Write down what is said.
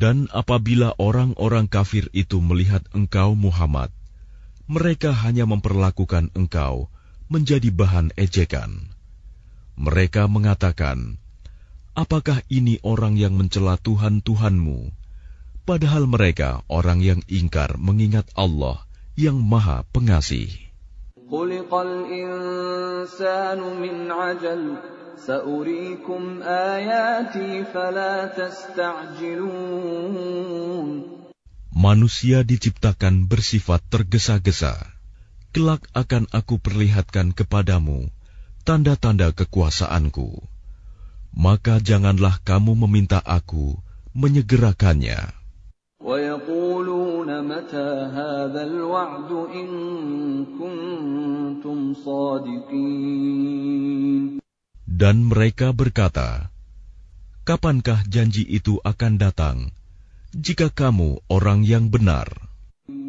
Dan apabila orang-orang kafir itu melihat engkau Muhammad, mereka hanya memperlakukan engkau menjadi bahan ejekan. Mereka mengatakan, apakah ini orang yang mencela Tuhan-Tuhanmu? Padahal mereka orang yang ingkar mengingat Allah yang Maha Pengasih. Khuliqal insanu min ajal, sa'uriikum ayati fala tasta'jilun. Manusia diciptakan bersifat tergesa-gesa. Kelak akan aku perlihatkan kepadamu tanda-tanda kekuasaanku. Maka janganlah kamu meminta aku menyegerakannya. وَيَقُولُونَ مَتَى هَذَا الْوَعْدُ إِن كُنتُمْ صَادِقِينَ. Dan mereka berkata, kapankah janji itu akan datang, jika kamu orang yang benar?